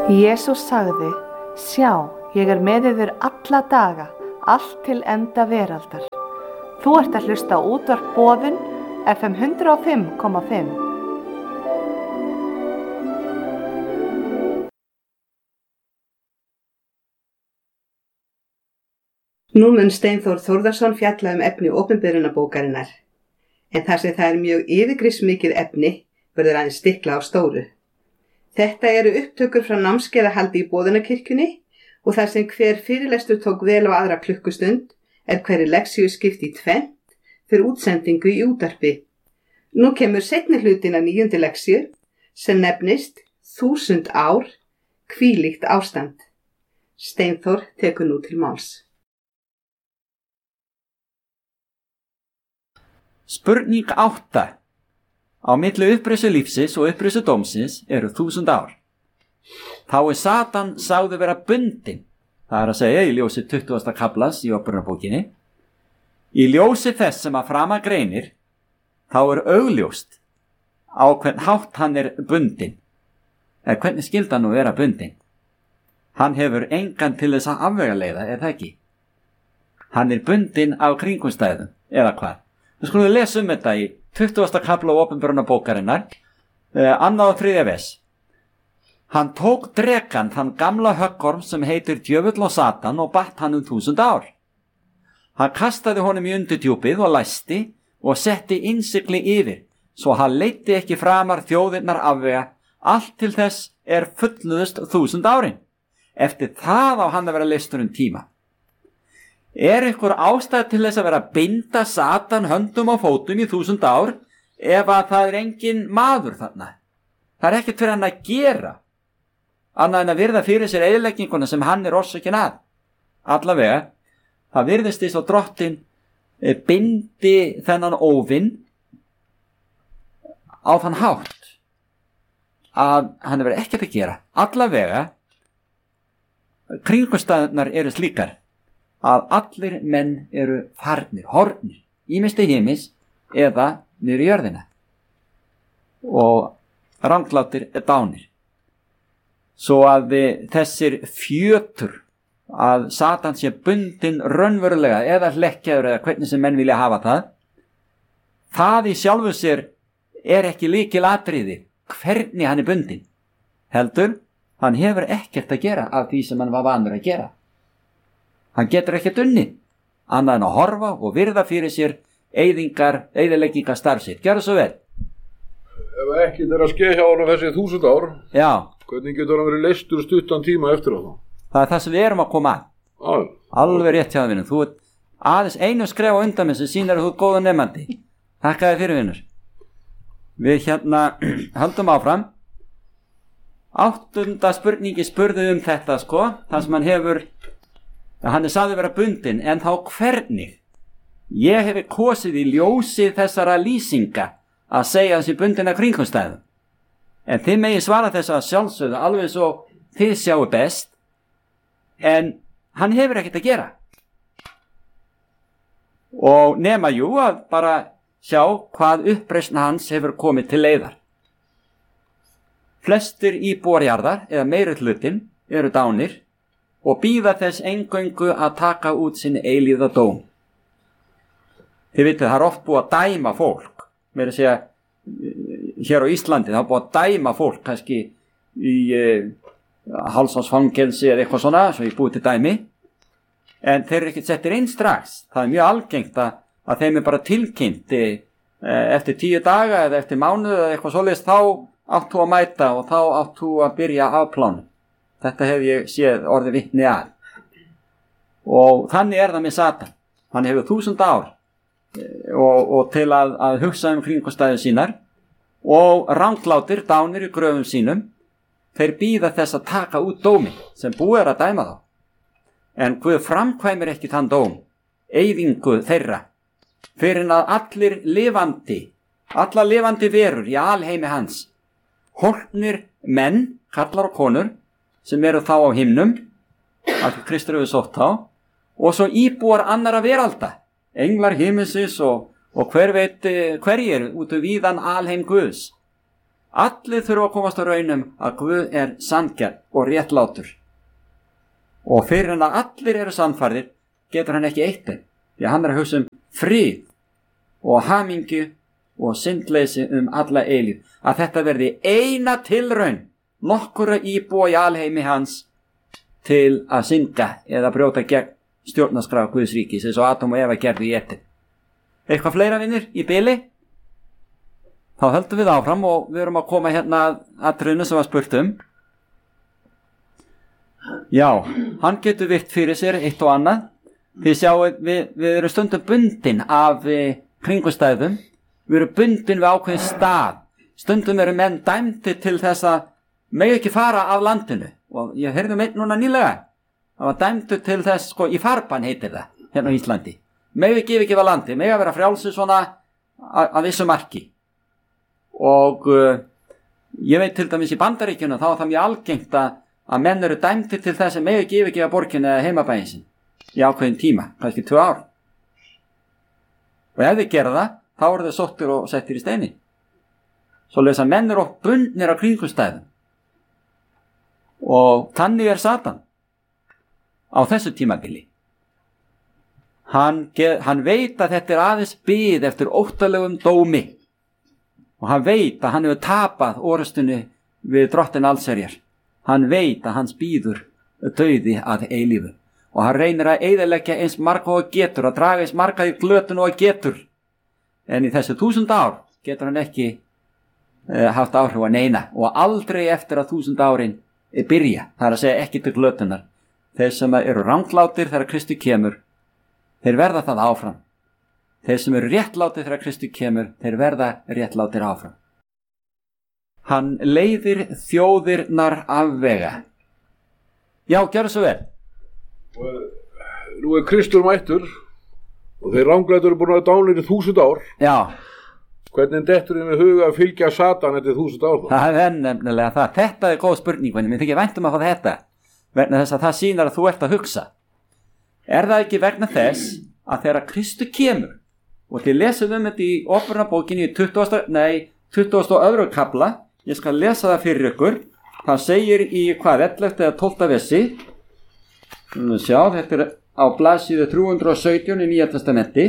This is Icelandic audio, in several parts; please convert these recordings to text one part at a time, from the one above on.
Jesús sagði, sjá, ég með yður alla daga, allt til enda veraldar. Þú ert að hlusta á útvarp Boðun, FM 105,5. Nú mun Steinþór Þórðarson fjalla efni opinberunarbókarinnar, en þar sem það mjög yfirgripsmikið efni verður aðeins stikla á stóru. Þetta eru upptökur frá námskeiðahaldi í Boðunarkirkjunni og þar sem hver fyrirlestur tók vel á aðra klukkustund hverri leksíu skipt í tvennt fyrir útsendingu í útvarpi. Nú kemur seinni hlutin af 9. leksíu sem nefnist 1000 ár, hvílíkt ástand. Steinþór tekur nú til máls. Spurning 8. Á milli upprisu lífsins og upprisu dómsins eru 1000 ár. Þá Satan sagður vera bundinn, það að segja í ljósi 20. kaflas í Opinberunarbókinni. Í ljósi þess sem að framan greinir, þá augljóst á hvern hátt hann bundinn. Eða hvernig skyldi hann nú vera bundinn? Hann hefur engan til þess að afvegaleiða, það ekki? Hann bundinn á kringumstæðum, eða hvað? Við skulum lesa þetta í 20. kafla Opinberunarbókarinnar, 2. og 3. vers. Hann tók drekann, þann gamla höggorm sem heitir djöfull og Satan og batt hann 1000 ár. Hann kastaði honum í undirdjúpið og læsti og setti innsigli yfir, svo hann leiddi ekki framar þjóðirnar afvega, allt til þess fullnuðust 1000 árin. Eftir það á hann að vera leystur tíma. Ykkur ástæða til þess að vera að binda Satan höndum og fótum í 1000 ár ef að það engin maður þarna? Það ekkert fyrir hann að gera, annað en að virða fyrir sér eyðilegginguna sem hann orsökin að. Allavega, það virðist eins og drottinn bindi þennan óvinn á þann hátt að hann hefur ekkert að gera. Allavega, kringumstæðurnar eru slíkar að allir menn eru farnir, horfnir, ýmist til heimis eða niður í jörðina og ranglátir dánir. Svo að þessir fjötur að Satan sé bundinn raunverulega eða hlekkjaður eða hvernig sem menn vilja hafa það í sjálfu sér ekki lykilatriði hvernig hann bundinn. Heldur, hann hefur ekkert að gera af því sem hann var vanur að gera. Hann getur ekkert unnið, annað en að horfa og virða fyrir sér eyðileggingar starf sitt. Gjörðu svo vel. Ef ekkert að skeið hjá honum þessi 1000 ár, já, hvernig getur hann verið leystur stuttan tíma eftir á það? Það það sem við erum að koma að. Alveg rétt hjá það, vinur. Þú aðeins einu skref á undan með sem sýnir að þú góða nefnandi. Þakka þér fyrir, vinur. Við höldum áfram. 8. spurningi spurði þetta, það sem hann hefur. Hann sagði vera bundinn, en þá hvernig? Ég hef kosið í ljósi þessara lýsinga að segja þessi bundinn af kringumstæðum. En þið megi svara þess að sjálfsögðu alveg svo þið sjáu best, en hann hefur ekkert að gera. Og nema að bara sjá hvað uppreisn hans hefur komið til leiðar. Flestir íbúar jarðar, eða meiri hlutin, eru dánir, og bíða þess eingöngu að taka út sinn eilífða dóm. Þið vitið, það oft búið að dæma fólk. Meira að segja, hér á Íslandi, það búið að dæma fólk, kannski í hálfsársfangelsi eða eitthvað svona, svo ég búið til dæmi. En þeir ekkert settir inn strax. Það mjög algengt að þeim bara tilkynnt eftir 10 daga eða eftir mánuð eða eitthvað svoleiðis, þá átt þú að mæta og þá átt þú að byrja afplánu. Þetta hef ég séð orðið vitni að. Og þannig það með Satan. Hann hefur 1000 ár og til að hugsa kringumstæður sínar og ranglátir dánir í gröfum sínum, þeir bíða þess að taka út dóminn sem búið að dæma þá. En Guð framkvæmir ekki þann dóm, eyðingu þeirra, fyrir að allar lifandi verur í alheimi hans, horfnir menn, kallar og konur, sem eru þá á himnum, að Kristur hefur sótt þá, og svo íbúar annara veralda, englar himinsins og hver veit hverjir út víðan alheim Guðs. Allir þurfa að komast á raunum að Guð er sanngjarn og réttlátur. Og fyrir hann að allir eru sannfærðir getur hann ekki eitt þeim. Því hann að hugsa frið og hamingju og syndleysi alla eilíð. Að þetta verði eina tilraun nokkura íbúa í alheimi hans til að synda eða brjóta gegn stjórnarskrá Guðs ríkis eins og Adam og Eva gerðu í Eden. Eitthvað fleira vinir í bili? Þá höldum við áfram og við erum að koma hérna að trunni sem var spurt Já, hann getur virt fyrir sér eitt og annað. Þið sjáu, við erum stundum bundin af kringumstæðum. Við erum bundin við ákveðin stað. Stundum eru menn dæmdir til þess að megi ekki fara af landinu. Og ég heyrði einn núna nýlega. Það var dæmdur til þess, í farbann heitir það, hérna á Íslandi. Megi ekki yfirgefa landi, megi að vera frjálsir svona að vissu marki. Og ég veit til dæmis í Bandaríkjunum þá er það mjög algengt að menn eru dæmdir til þess að megi ekki yfirgefa borginu eða heimabæinn sinn í ákveðin tíma, kannski 2 ár. Og ef þið gera það, þá eru þið sóttir og settir í steini. Svoleiðis að menn eru bundnir á kringumstæðum. Og þannig er Satan á þessu tímabili. Hann veit að þetta er aðeins bið eftir óttalegum dómi. Og hann veit að hann hefur tapað orustunni við drottinn allsherjar. Hann veit að hans bíður dauði að eilífu. Og hann reynir að eyðileggja eins marga og getur, að draga eins marga í glötun og getur. En í þessu 1000 ár getur hann ekki haft áhrif á neina. Og aldrei eftir að 1000 árin byrja, það er að segja ekki til glötunar. Þeir sem eru ranglátir þegar Kristur kemur, þeir verða það áfram. Þeir sem eru réttlátir þegar Kristur kemur, þeir verða réttlátir áfram. Hann leiðir þjóðirnar afvega. Já, gjörðu svo vel. Nú er Kristur mættur og þeir ranglætur eru búin að dánir í 1000 ár. Já. Hvernig dettur við huga að fylgja Satan eftir 1000 ár? Það er nefnilega það. Þetta er góð spurning, en mér þykir vænt að fá þetta. Vegna þess að það sýnar að þú ert að hugsa. Er það ekki vegna þess að þegar Kristur kemur, og þið lesum þetta í Opinberunarbókinni í 22. kafla, ég skal lesa það fyrir ykkur. Það segir í 11. eða 12. versi. Sjá, þetta er á blaðsíðu 317 í Nýja testamenti.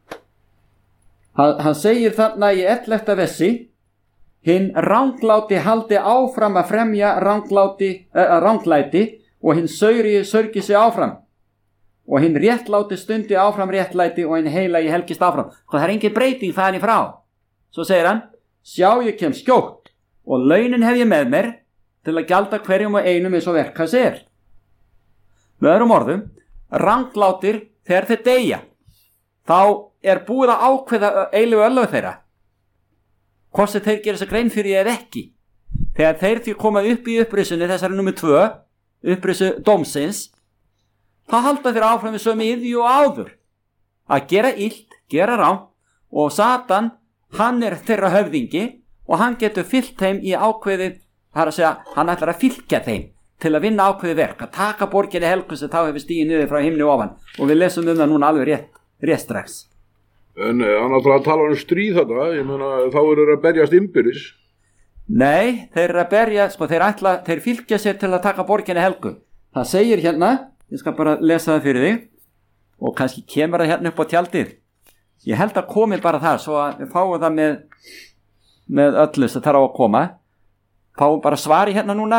Hann segir þarna í 11. versi: hinn rangláti haldi áfram að fremja ranglæti og hinn sauri sörgi sig áfram. Og hinn réttláti stundi áfram réttlæti og hinn heilagi helgist áfram. Það er engin breyting þaðan í frá. Svo segir hann: sjá, ég kem skjótt og launin hef ég með mér til að gjalda hverjum og einum eins og verk hans er. Með öðrum orðum, ranglátir þegar þeir deyja, þá er búið að ákveða eilífu örlög þeirra. Hvort sem þeir gera þess að grein fyrir eða ekki. Þegar þeir því koma upp í upprisunni, þessari númer 2, upprisu dómsins, þá halda þeir áfram við sömu iðju og áður. Að gera illt, gera rán, og Satan, hann er þeirra höfðingi og hann getur fyllt þeim í ákveðið, það er að segja, hann ætlar að fylgja þeim til að vinna ákveðið verk, að taka borginni helgu sem þá hefur stigið niður frá himni ofan. Og við lesum það núna alveg rétt strax. En hann ætlar að tala stríð þetta, ég meina þá eru þeir að berjast innbyrðis. Nei, þeir eru að berja, þeir fylgja sér til að taka borginni helgu. Það segir hérna, ég skal bara lesa það fyrir þig, og kannski kemur það hérna upp á tjaldið. Ég held að komi bara þar, svo að við fáum það með öllu sem þarf á að koma. Fáum bara svari hérna núna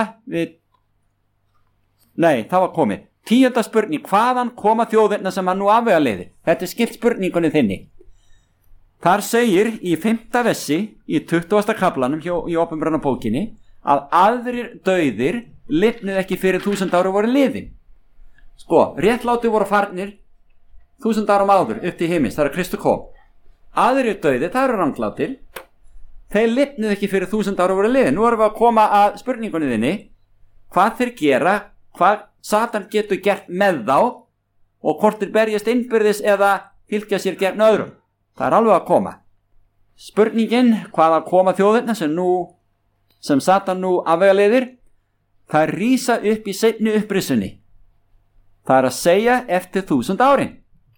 Nei, það var komið. 10. spurning, hvaðan koma þjóðirna sem hann nú afvegaleiði? Þetta er skipt spurningunni þinni. Þar segir í 5. versi í 20. kaflanum í Opinberunarbókinni að aðrir dauðir lifnuð ekki fyrir 1000 ára voru liðin. Réttlátir voru farnir 1000 árum áður upp til himins, þar að Kristur kom. Aðrir dauðir, það eru ranglátir, þeir lifnuð ekki fyrir 1000 ára voru liðin. Nú erum við að koma að spurningunni þinni, hvað þeir gera, hvað Satan getur gert með þá og hvort þeir berjast innbyrðis eða fylgja sér gegn öðrum. Það er alveg að koma. Spurningin, hvaða koma þjóðirna sem Satan nú afvegaleiðir, það rísa upp í seinni upprisunni. Það er að segja eftir 1000 árin.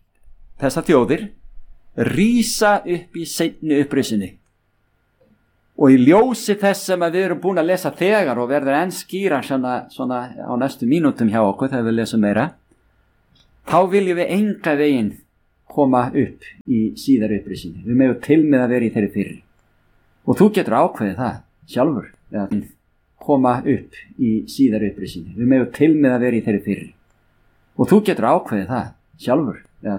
Þessar þjóðir rísa upp í seinni upprisunni. Og í ljósi þess sem við erum búin að lesa þegar og verður enn skýra svona á næstu mínútum hjá okkur þegar við lesum meira, þá viljum við enga veginn koma upp í síðari upprisinni. Við megum til með að vera í þeirri fyrri. Og þú getur ákveðið það sjálfur, að koma upp í síðari upprisinni. Við megum til með að vera í þeirri fyrri. Og þú getur ákveðið það sjálfur,